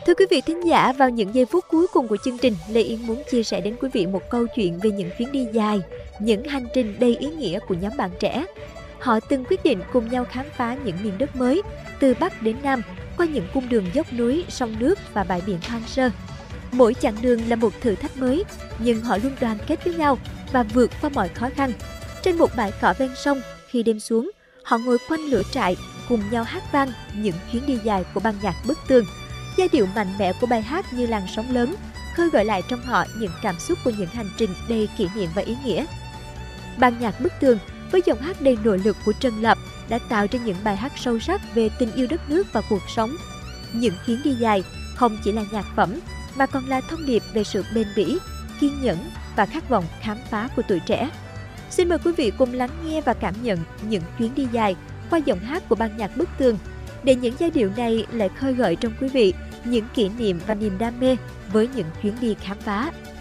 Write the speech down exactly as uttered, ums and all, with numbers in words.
Thưa quý vị thính giả, vào những giây phút cuối cùng của chương trình, Lê Yến muốn chia sẻ đến quý vị một câu chuyện về những chuyến đi dài, những hành trình đầy ý nghĩa của nhóm bạn trẻ. Họ từng quyết định cùng nhau khám phá những miền đất mới, từ Bắc đến Nam, qua những cung đường dốc núi, sông nước và bãi biển hoang sơ. Mỗi chặng đường là một thử thách mới, nhưng họ luôn đoàn kết với nhau và vượt qua mọi khó khăn. Trên một bãi cỏ ven sông, khi đêm xuống, họ ngồi quanh lửa trại, cùng nhau hát vang những chuyến đi dài của ban nhạc Bức Tường. Giai điệu mạnh mẽ của bài hát như làn sóng lớn, khơi gợi lại trong họ những cảm xúc của những hành trình đầy kỷ niệm và ý nghĩa. Ban nhạc Bức Tường với giọng hát đầy nội lực của Trần Lập đã tạo ra những bài hát sâu sắc về tình yêu đất nước và cuộc sống. Những chuyến đi dài không chỉ là nhạc phẩm, mà còn là thông điệp về sự bền bỉ, kiên nhẫn và khát vọng khám phá của tuổi trẻ. Xin mời quý vị cùng lắng nghe và cảm nhận những chuyến đi dài qua giọng hát của ban nhạc Bức Tường, để những giai điệu này lại khơi gợi trong quý vị những kỷ niệm và niềm đam mê với những chuyến đi khám phá.